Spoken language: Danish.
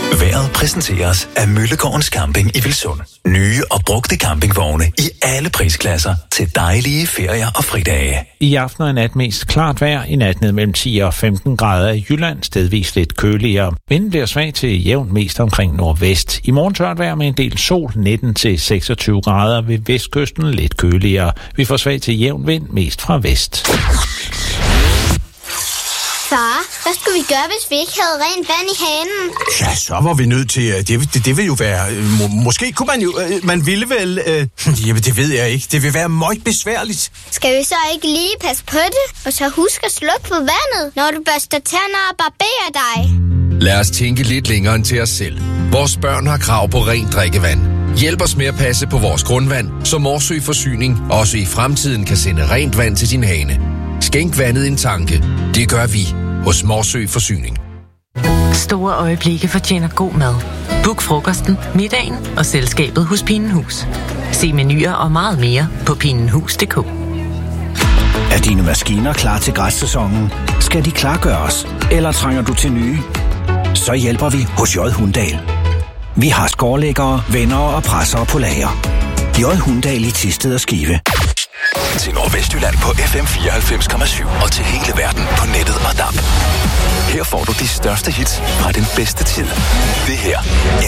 Vejret præsenteres af Møllegårdens Camping i Vilsund. Nye og brugte campingvogne i alle prisklasser til dejlige ferier og fridage. I aften og i nat mest klart vejr. I nat ned mellem 10 og 15 grader i Jylland, stedvis lidt køligere. Vinden bliver svag til jævnt mest omkring nordvest. I morgen tørt vejr med en del sol, 19 til 26 grader ved vestkysten, lidt køligere. Vi får svag til jævn vind, mest fra vest. Far, hvad skulle vi gøre, hvis vi ikke havde rent vand i hanen? Ja, så var vi nødt til... Det vil jo være... Måske kunne man jo... Man ville vel... Jamen, det ved jeg ikke. Det vil være meget besværligt. Skal vi så ikke lige passe på det? Og så husk at slukke for vandet, når du børster tænder og barberer dig. Lad os tænke lidt længere end til os selv. Vores børn har krav på rent drikkevand. Hjælp os med at passe på vores grundvand, så Morsø Forsyning også i fremtiden kan sende rent vand til din hane. Skænk vandet en tanke. Det gør vi hos Morsø Forsyning. Store øjeblikke fortjener god mad. Book frokosten, middagen og selskabet hos Pinenhus. Se menuer og meget mere på pinenhus.dk. Er dine maskiner klar til græssæsonen? Skal de klargøres? Eller trænger du til nye? Så hjælper vi hos J. Hundal. Vi har skårlæggere, vendere og pressere på lager. J. Hundal i Thisted og Skive. Til Nordvestjylland på FM 94,7 og til hele verden på nettet og DAB. Her får du de største hits fra den bedste tid. Det her